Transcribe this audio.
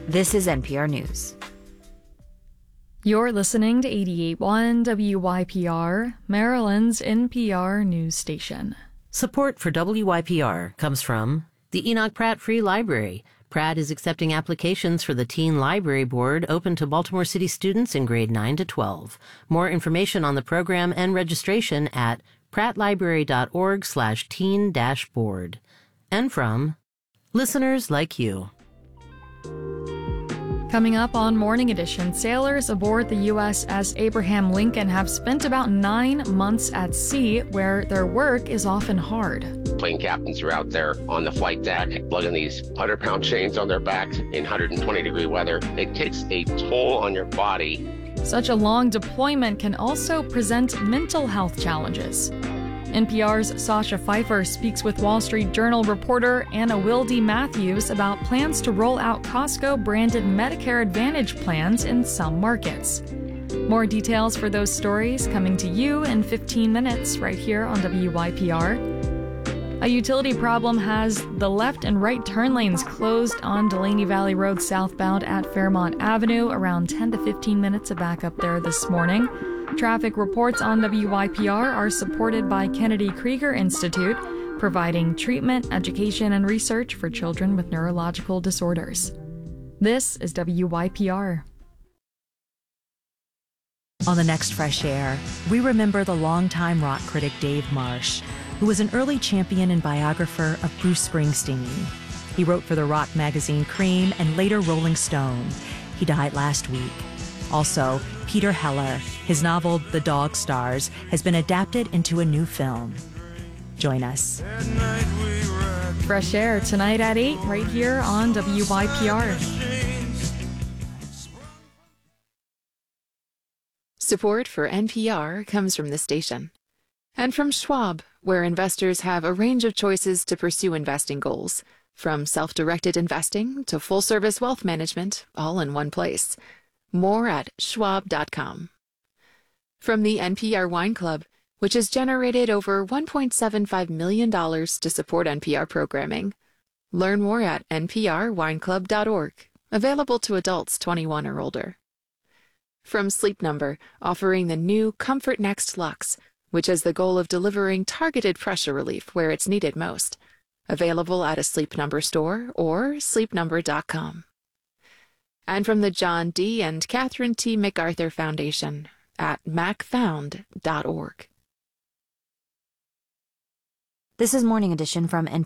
This is NPR News. You're listening to 88.1 WYPR, Maryland's NPR news station. Support for WYPR comes from the Enoch Pratt Free Library. Pratt is accepting applications for the Teen Library Board open to Baltimore City students in grade 9 to 12. More information on the program and registration at prattlibrary.org/teen-board. And from listeners like you. Coming up on Morning Edition, sailors aboard the USS Abraham Lincoln have spent about 9 months at sea, where their work is often hard. Plane captains are out there on the flight deck, lugging these 100-pound chains on their backs in 120-degree weather. It takes a toll on your body. Such a long deployment can also present mental health challenges. NPR's Sasha Pfeiffer speaks with Wall Street Journal reporter Anna Wilde Matthews about plans to roll out Costco-branded Medicare Advantage plans in some markets. More details for those stories coming to you in 15 minutes right here on WYPR. A utility problem has the left and right turn lanes closed on Delaney Valley Road southbound at Fairmont Avenue. Around 10 to 15 minutes of backup there this morning. Traffic reports on WYPR are supported by Kennedy Krieger Institute, providing treatment, education, and research for children with neurological disorders. This is WYPR. On the next Fresh Air, we remember the longtime rock critic Dave Marsh, who was an early champion and biographer of Bruce Springsteen. He wrote for the rock magazine Cream and later Rolling Stone. He died last week. Also, Peter Heller, his novel The Dog Stars, has been adapted into a new film. Join us. Fresh Air tonight at 8 right here on WYPR. Support for NPR comes from the station. And from Schwab, where investors have a range of choices to pursue investing goals, from self-directed investing to full-service wealth management, all in one place. More at schwab.com. From the NPR Wine Club, which has generated over $1.75 million to support NPR programming. Learn more at nprwineclub.org, available to adults 21 or older. From Sleep Number, offering the new Comfort Next Luxe, which has the goal of delivering targeted pressure relief where it's needed most. Available at a Sleep Number store or sleepnumber.com. And from the John D. and Catherine T. MacArthur Foundation at macfound.org. This is Morning Edition from NPR.